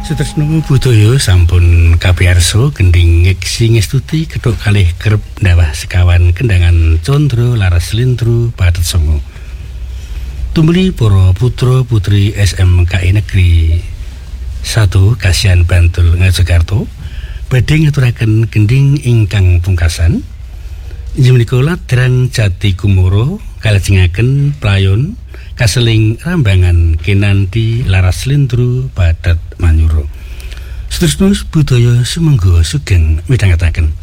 Sutresno budaya sampun kapiarsa gending ngeksi ngestuti kethuk kalih kerep ndawah sekawan kendangan condro laras lintru pathet songo. Tumuli para putra putri SMKI Negeri 1 Kasihan Bantul Ngajogarto badhe ngaturaken gending ingkang pungkasan. Inggih menika ladrang Jati Kumara kalajengaken playon kaseling rambangan kinanti laras lintru padat manyuro. Sutresno budaya sumangga sugeng midhangetaken.